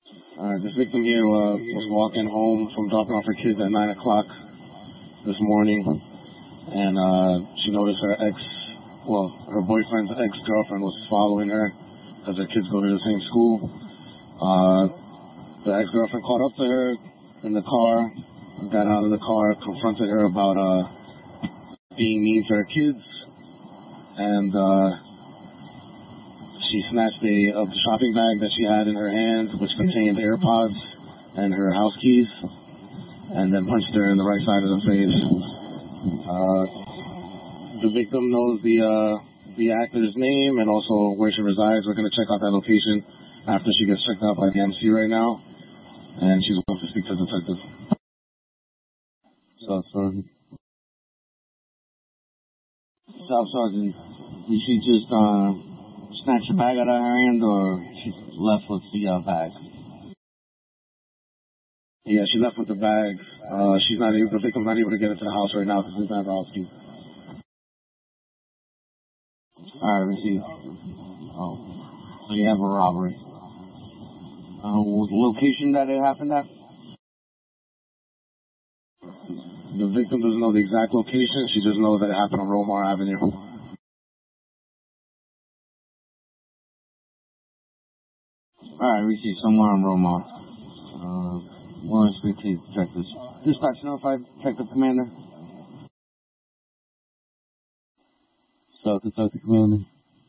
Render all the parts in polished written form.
This victim here was walking home from dropping off her kids at 9 o'clock this morning, and she noticed her boyfriend's ex-girlfriend was following her because their kids go to the same school. The ex-girlfriend caught up to her in the car, got out of the car, confronted her about being mean to her kids, and she snatched a shopping bag that she had in her hand, which contained AirPods and her house keys, and then punched her in the right side of the face. The victim knows the actor's name and also where she resides. We're going to check out that location after she gets checked out by the MC right now, and she's going to speak to the detective. Staff Sergeant. Staff Sergeant, did she just snatch the bag out of her hand, or she left with the bag? Yeah, she left with the bag. The victim's not able to get into the house right now because she's not the house key. Alright, receive. Oh, so you have a robbery. Location that it happened at? The victim doesn't know the exact location. She just knows that it happened on Romar Avenue. Alright, receive somewhere on Romar. We'll speak to you, detectives. Dispatch notified, Detective Commander. South Detective Commander.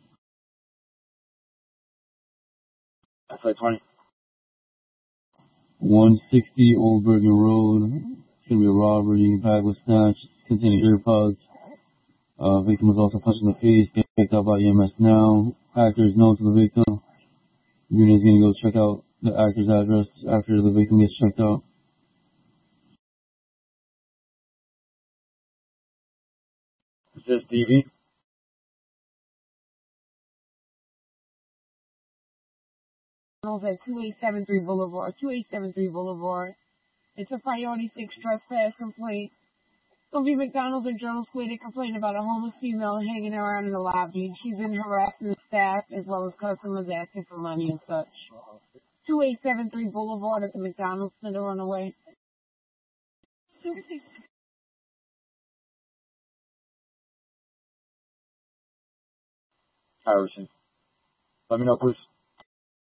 FI 20. 160 Old Bergen Road. It's going to be a robbery. Bag was snatched, containing AirPods. Victim was also punched in the face. Get picked up by EMS now. Actor is known to the victim. Unit is going to go check out the actor's address after the victim gets checked out. Is this DV? At 2873 Boulevard. It's a priority 6 trespass complaint. It'll be McDonald's and Journal Square. They complain about a homeless female hanging around in the lobby. She's been harassing the staff as well as customers asking for money and such. 2873 Boulevard at the McDonald's Center on the way. Harrison. Let me know, please.